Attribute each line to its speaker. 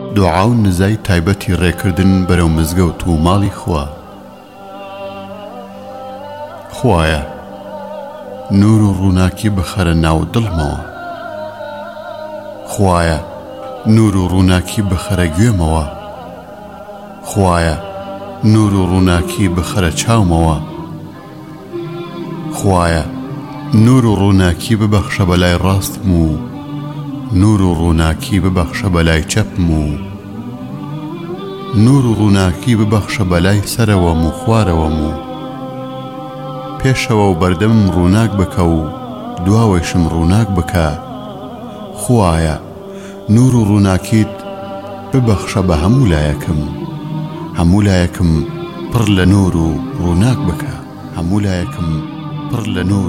Speaker 1: دوعا و نزای تایبەتی ڕێکردن بەرەو مزگەوت و ماڵی خوا. خوایە نور و ڕووناکی بخەرە ناو دڵمەوە. خوایە نور و ڕووناکی بخەرە گوێمەوە. خوایە نور و ڕووناکی بخەرە چاومەوە. خوایە نور و ڕووناکی ببەخشە بەلای ڕاستم و نور و ڕووناکی ببەخشە بەلای چەپم و نور و ڕووناکی ببەخشە بەلای سەرەوەم و خوارەوەم و پێشەوە و بەردەمم ڕووناک بکە و دواوەشم ڕووناک بکە. خوایە نور و ڕووناکیت ببەخشە بە هەموو لایەکم، هەموو لایەکم پڕ لە نور و ڕووناک بکە، هەموو لایەکم پڕ لە نور